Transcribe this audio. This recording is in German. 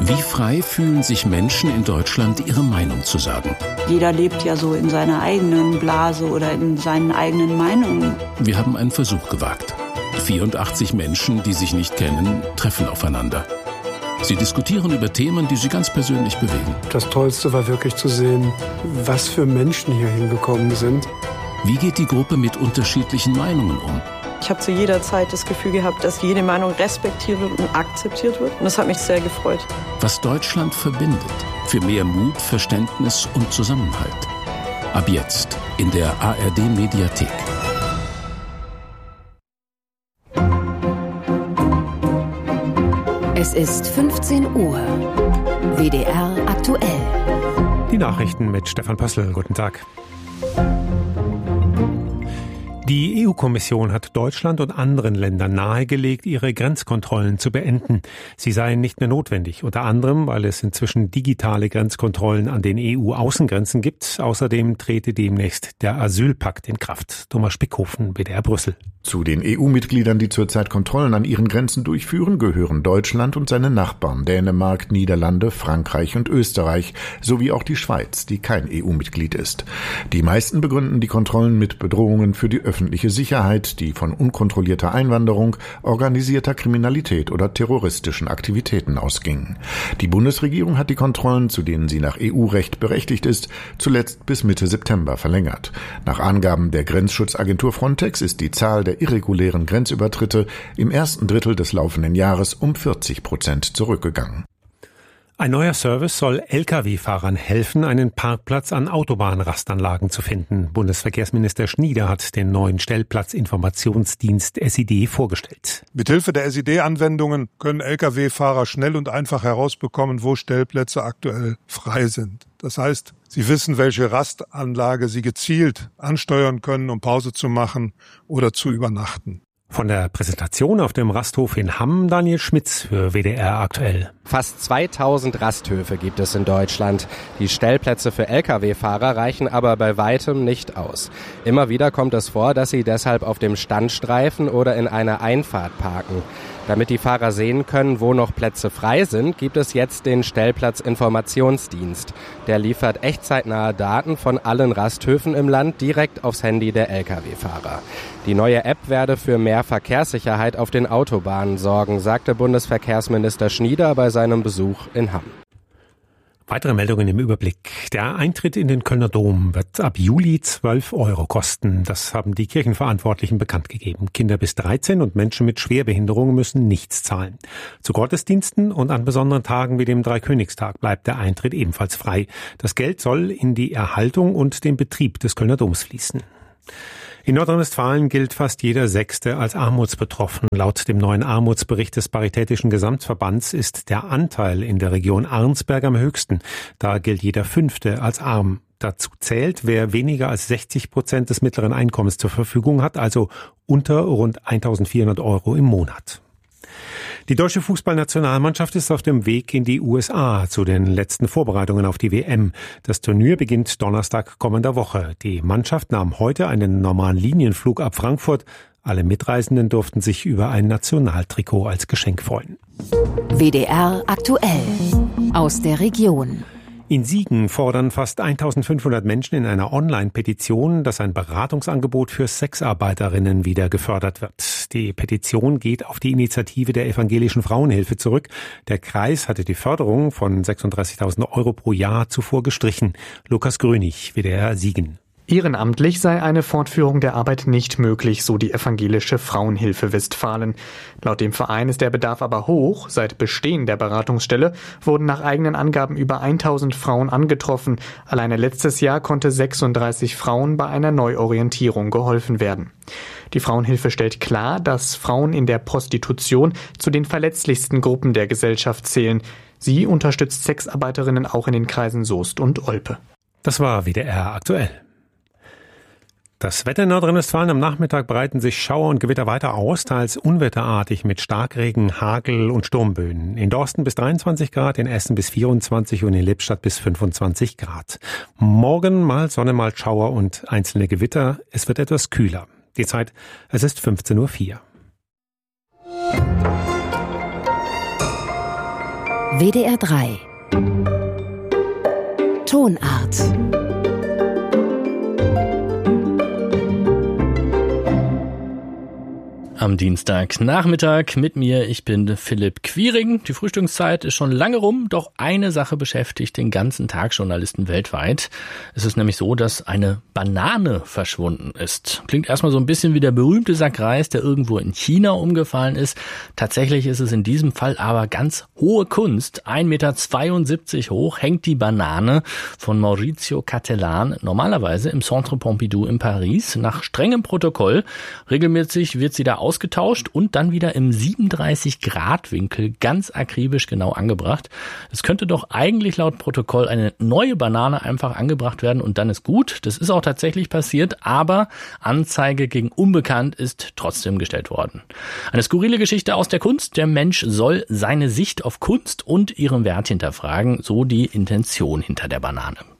Wie frei fühlen sich Menschen in Deutschland, ihre Meinung zu sagen? Jeder lebt ja so in seiner eigenen Blase oder in seinen eigenen Meinungen. Wir haben einen Versuch gewagt. 84 Menschen, die sich nicht kennen, treffen aufeinander. Sie diskutieren über Themen, die sie ganz persönlich bewegen. Das Tollste war wirklich zu sehen, was für Menschen hier hingekommen sind. Wie geht die Gruppe mit unterschiedlichen Meinungen um? Ich habe zu jeder Zeit das Gefühl gehabt, dass jede Meinung respektiert wird und akzeptiert wird. Und das hat mich sehr gefreut. Was Deutschland verbindet, für mehr Mut, Verständnis und Zusammenhalt. Ab jetzt in der ARD-Mediathek. Es ist 15 Uhr. WDR aktuell. Die Nachrichten mit Stefan Pössl. Guten Tag. Die EU-Kommission hat Deutschland und anderen Ländern nahegelegt, ihre Grenzkontrollen zu beenden. Sie seien nicht mehr notwendig, unter anderem, weil es inzwischen digitale Grenzkontrollen an den EU-Außengrenzen gibt. Außerdem trete demnächst der Asylpakt in Kraft. Thomas Spickhofen, WDR Brüssel. Zu den EU-Mitgliedern, die zurzeit Kontrollen an ihren Grenzen durchführen, gehören Deutschland und seine Nachbarn Dänemark, Niederlande, Frankreich und Österreich, sowie auch die Schweiz, die kein EU-Mitglied ist. Die meisten begründen die Kontrollen mit Bedrohungen für die öffentliche Sicherheit, die von unkontrollierter Einwanderung, organisierter Kriminalität oder terroristischen Aktivitäten ausgingen. Die Bundesregierung hat die Kontrollen, zu denen sie nach EU-Recht berechtigt ist, zuletzt bis Mitte September verlängert. Nach Angaben der Grenzschutzagentur Frontex ist die Zahl der irregulären Grenzübertritte im ersten Drittel des laufenden Jahres um 40% zurückgegangen. Ein neuer Service soll Lkw-Fahrern helfen, einen Parkplatz an Autobahnrastanlagen zu finden. Bundesverkehrsminister Schnieder hat den neuen Stellplatzinformationsdienst SID vorgestellt. Mithilfe der SID-Anwendungen können Lkw-Fahrer schnell und einfach herausbekommen, wo Stellplätze aktuell frei sind. Das heißt, sie wissen, welche Rastanlage sie gezielt ansteuern können, um Pause zu machen oder zu übernachten. Von der Präsentation auf dem Rasthof in Hamm, Daniel Schmitz für WDR aktuell. Fast 2000 Rasthöfe gibt es in Deutschland. Die Stellplätze für Lkw-Fahrer reichen aber bei weitem nicht aus. Immer wieder kommt es vor, dass sie deshalb auf dem Standstreifen oder in einer Einfahrt parken. Damit die Fahrer sehen können, wo noch Plätze frei sind, gibt es jetzt den Stellplatzinformationsdienst. Der liefert echtzeitnahe Daten von allen Rasthöfen im Land direkt aufs Handy der Lkw-Fahrer. Die neue App werde für mehr Verkehrssicherheit auf den Autobahnen sorgen, sagte Bundesverkehrsminister Schnieder bei seinem Besuch in Hamm. Weitere Meldungen im Überblick. Der Eintritt in den Kölner Dom wird ab Juli 12 € kosten. Das haben die Kirchenverantwortlichen bekannt gegeben. Kinder bis 13 und Menschen mit Schwerbehinderung müssen nichts zahlen. Zu Gottesdiensten und an besonderen Tagen wie dem Dreikönigstag bleibt der Eintritt ebenfalls frei. Das Geld soll in die Erhaltung und den Betrieb des Kölner Doms fließen. In Nordrhein-Westfalen gilt fast jeder Sechste als armutsbetroffen. Laut dem neuen Armutsbericht des Paritätischen Gesamtverbands ist der Anteil in der Region Arnsberg am höchsten. Da gilt jeder Fünfte als arm. Dazu zählt, wer weniger als 60% des mittleren Einkommens zur Verfügung hat, also unter rund 1.400 € im Monat. Die deutsche Fußballnationalmannschaft ist auf dem Weg in die USA zu den letzten Vorbereitungen auf die WM. Das Turnier beginnt Donnerstag kommender Woche. Die Mannschaft nahm heute einen normalen Linienflug ab Frankfurt. Alle Mitreisenden durften sich über ein Nationaltrikot als Geschenk freuen. WDR aktuell aus der Region. In Siegen fordern fast 1.500 Menschen in einer Online-Petition, dass ein Beratungsangebot für Sexarbeiterinnen wieder gefördert wird. Die Petition geht auf die Initiative der Evangelischen Frauenhilfe zurück. Der Kreis hatte die Förderung von 36.000 € pro Jahr zuvor gestrichen. Lukas Grönig, WDR Siegen. Ehrenamtlich sei eine Fortführung der Arbeit nicht möglich, so die Evangelische Frauenhilfe Westfalen. Laut dem Verein ist der Bedarf aber hoch. Seit Bestehen der Beratungsstelle wurden nach eigenen Angaben über 1000 Frauen angetroffen. Alleine letztes Jahr konnte 36 Frauen bei einer Neuorientierung geholfen werden. Die Frauenhilfe stellt klar, dass Frauen in der Prostitution zu den verletzlichsten Gruppen der Gesellschaft zählen. Sie unterstützt Sexarbeiterinnen auch in den Kreisen Soest und Olpe. Das war WDR aktuell. Das Wetter in Nordrhein-Westfalen: am Nachmittag breiten sich Schauer und Gewitter weiter aus, teils unwetterartig mit Starkregen, Hagel und Sturmböen. In Dorsten bis 23 Grad, in Essen bis 24 und in Lippstadt bis 25 Grad. Morgen mal Sonne, mal Schauer und einzelne Gewitter. Es wird etwas kühler. Die Zeit, es ist 15:04 Uhr. WDR 3 Tonart. Am Dienstagnachmittag mit mir, ich bin Philipp Quiring. Die Frühstückszeit ist schon lange rum, doch eine Sache beschäftigt den ganzen Tag Journalisten weltweit. Es ist nämlich so, dass eine Banane verschwunden ist. Klingt erstmal so ein bisschen wie der berühmte Sack Reis, der irgendwo in China umgefallen ist. Tatsächlich ist es in diesem Fall aber ganz hohe Kunst. 1,72 Meter hoch hängt die Banane von Maurizio Cattelan normalerweise im Centre Pompidou in Paris. Nach strengem Protokoll regelmäßig wird sie da ausgetauscht und dann wieder im 37-Grad-Winkel ganz akribisch genau angebracht. Es könnte doch eigentlich laut Protokoll eine neue Banane einfach angebracht werden und dann ist gut. Das ist auch tatsächlich passiert, aber Anzeige gegen Unbekannt ist trotzdem gestellt worden. Eine skurrile Geschichte aus der Kunst. Der Mensch soll seine Sicht auf Kunst und ihren Wert hinterfragen, so die Intention hinter der Banane.